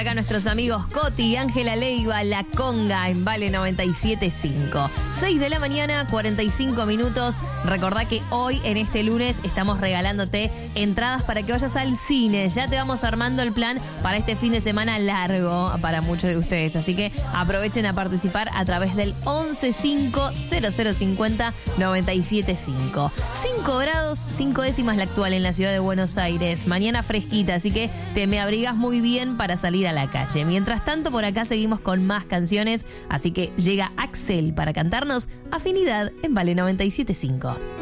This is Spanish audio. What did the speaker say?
Acá nuestros amigos Coti y Ángela Leiva, La Conga en Vale 97.5. 6 de la mañana, 45 minutos. Recordá que hoy, en este lunes, estamos regalándote entradas para que vayas al cine. Ya te vamos armando el plan para este fin de semana largo para muchos de ustedes. Así que aprovechen a participar a través del 1150-0050-975. 5 grados, 5 décimas la actual en la ciudad de Buenos Aires. Mañana fresquita, así que te me abrigas muy bien para salir a la calle. Mientras tanto, por acá seguimos con más canciones, así que llega Axel para cantarnos Afinidad en Vale 97.5.